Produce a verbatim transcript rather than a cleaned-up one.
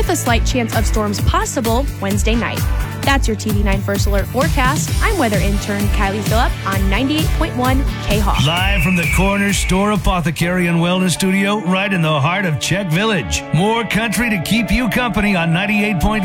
with a slight chance of storms possible Wednesday night. That's your T V nine First Alert forecast. I'm weather intern Kylie Phillip on ninety-eight point one K-Hawk. Live from the Corner Store Apothecary and Wellness Studio, right in the heart of Czech Village. More country to keep you company on ninety-eight point one.